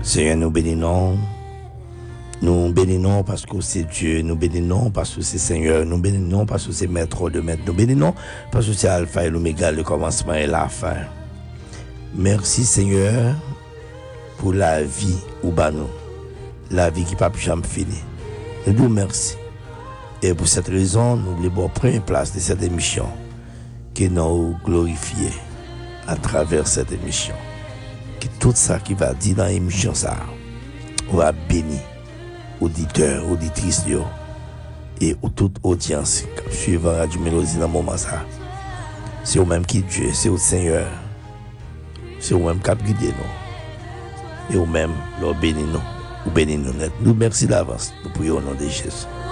Seigneur, nous bénissons. Nous bénissons parce que c'est Dieu. Nous bénissons parce que c'est Seigneur. Nous bénissons parce que c'est Maître de Maître. Nous bénissons parce que c'est Alpha et l'Oméga, le commencement et la fin. Merci Seigneur pour la vie ou nous. La vie qui n'a pas jamais fini. Nous vous merci. Et pour cette raison, nous voulons prendre place de cette émission que nous glorifier à travers cette émission. Que tout ça qui va dire dans l'émission, ça, on va bénir auditeurs, auditrices, et toute audience qui suit Radio Mélodie dans le moment ça. C'est au même qui Dieu, c'est au Seigneur. C'est au même qui guide nous. Et au même, leur bénis nous. Ou bénis nous net. Nous merci d'avance. Nous prions au nom de Jésus.